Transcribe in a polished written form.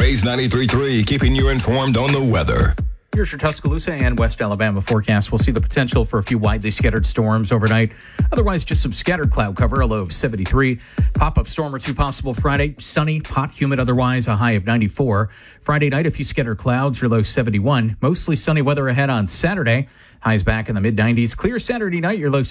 Blaze 93.3, keeping you informed on the weather. Here's your Tuscaloosa and West Alabama forecast. We'll see the potential for a few widely scattered storms overnight. Otherwise, just some scattered cloud cover, a low of 73. Pop-up storm or two possible Friday. Sunny, hot, humid otherwise, a high of 94. Friday night, a few scattered clouds, your low 71. Mostly sunny weather ahead on Saturday. Highs back in the mid-90s. Clear Saturday night, your low